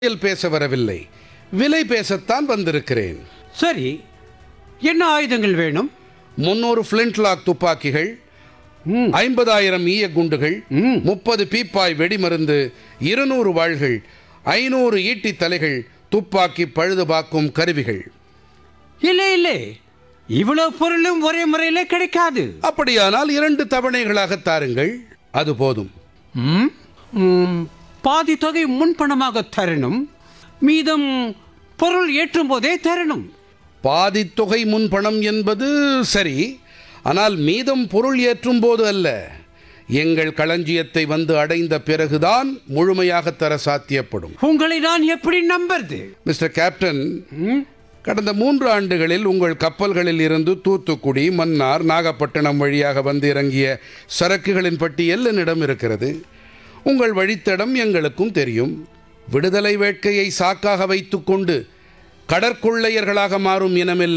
பேச வரவில்லை, விலை பேசத்தான் வந்திருக்கிறேன். சரி, என்ன ஆயுதங்கள் வேணும்? 300 ஃபிளின்ட்லாக் துப்பாக்கிகள், 50,000 ஈய குண்டுகள், 30 பீப்பாய் வெடிமருந்து, 200 வாள்கள், 500 ஈட்டி தலைகள், துப்பாக்கி பழுதுபார்க்கும் கருவிகள். இல்லை இல்லை, இவ்வளவு பொருளும் ஒரே முறையிலே கிடைக்காது. அப்படியானால் 2 தவணைகளாக தாருங்கள், அது போதும். ம், ம், பாதி தொகை முன்பணமாக தரணும், மீதம் பொருள் ஏற்றும் போதே தரணும். பாதி தொகை முன்பணம் என்பது சரி, ஆனால் மீதம் பொருள் ஏற்றும் போது அல்ல, எங்கள் களஞ்சியத்தை வந்து அடைந்த பிறகுதான் முழுமையாக தர சாத்தியப்படும். உங்களை நான் எப்படி நம்புறது? மிஸ்டர் கேப்டன், கடந்த 3 ஆண்டுகளில் உங்கள் கப்பல்களில் இருந்து தூத்துக்குடி, மன்னார், நாகப்பட்டினம் வழியாக வந்து இறங்கிய சரக்குகளின் பட்டியல் என்னிடம் இருக்கிறது. உங்கள் வழித்தடம் எங்களுக்கும் தெரியும். விடுதலை வேட்கையை சாக்காக வைத்துக்கொண்டு கடற்கொள்ளையர்களாக மாறும் இனமில்லை